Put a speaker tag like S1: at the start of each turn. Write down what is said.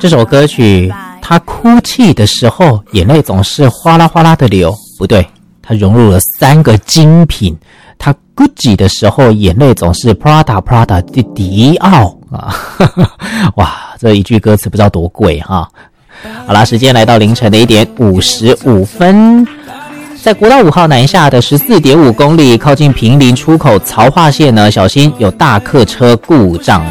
S1: 这首歌曲，他哭泣的时候，眼泪总是哗啦哗啦的流。不对，他融入了3个精品。他 Gucci 的时候，眼泪总是 Prada 的迪奥啊！哇，这一句歌词不知道多贵哈。好啦，时间来到凌晨的1点55分。在国道5号南下的 14.5 公里，靠近坪林出口曹化线呢，小心有大客车故障